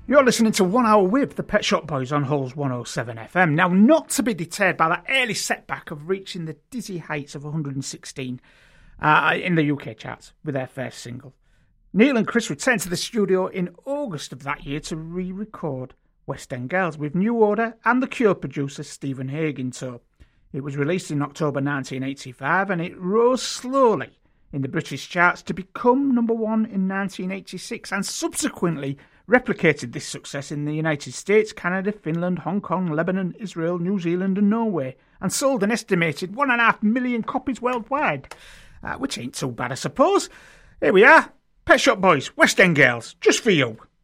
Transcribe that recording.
You're listening to 1 Hour with the Pet Shop Boys on Hull's 107 FM. Now, not to be deterred by that early setback of reaching the dizzy heights of 116 in the UK charts with their first single, Neil and Chris returned to the studio in August of that year to re-record West End Girls with New Order and The Cure producer Stephen Hague in tow. It was released in October 1985 and it rose slowly in the British charts to become number one in 1986 and subsequently replicated this success in the United States, Canada, Finland, Hong Kong, Lebanon, Israel, New Zealand and Norway, and sold an estimated 1.5 million copies worldwide, which ain't too bad, I suppose. Here we are, Pet Shop Boys, West End Girls, just for you.